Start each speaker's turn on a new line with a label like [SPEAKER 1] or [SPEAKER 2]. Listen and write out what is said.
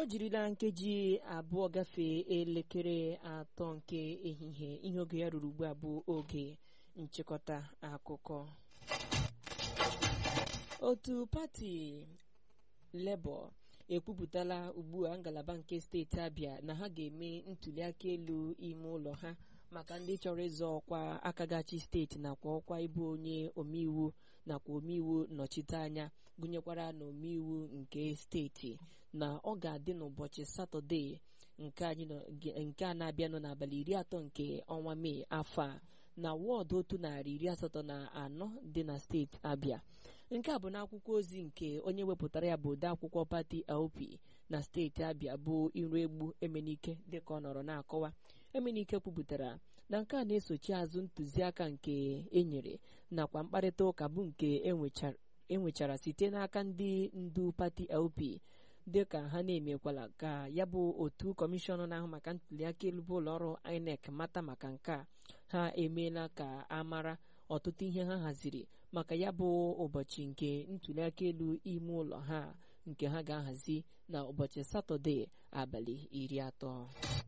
[SPEAKER 1] jirila nkeji abụọ gafee elekere 3 nke ehihie. Ihe oge ya ruru ugbu a bụ oge nchịkọta akụkọ. Otu pati Labour ekwupụtala ugbu a ngalaba nke steeti Abia na ha ga-eme ntuliaka elu ime ụlọ ha maka ndị chọrọ ịzọ ọkwa akagachi steeti nakwa ọkwa ịbụ onye omeiwu nakwa omeiwu nnọchiteanya gụnyekwara na omeiwu nke steeti, na ọ ga-adị n'ụbọchị Satọde nke a na-abịanụ n'abalị 30 nke ọnwa Mee afọ a na wọọdụ 184 dị na steeti Abia. Nke a bụ n'akwụkwọ ozi nke onye wepụtara ya bụ odeakwụkwọ pati LP na steeti Abia bụ Iruegbu Emenike. Dịka ọ nọrọ na-akọwa, Emenike kwupụtara na nke a na-esochi azụ ntụziaka nke enyere nakwa mkparịta ụka bụ nke enwechara site n'aka ndị ndu pati LP, dịka ha na-emekwala ka ya bụ otu kọmishọn na-ahụ maka ntuliaka elu bụ ụlọọrụ INEC mata maka nke a. Ha emeela ka a mara ọtụtụ ihe ha haziri maka ya bụ ụbọchị nke ntuliaka elu ime ụlọ ha nke ha ga-ahazi na ụbọchị Satọde abalị 30.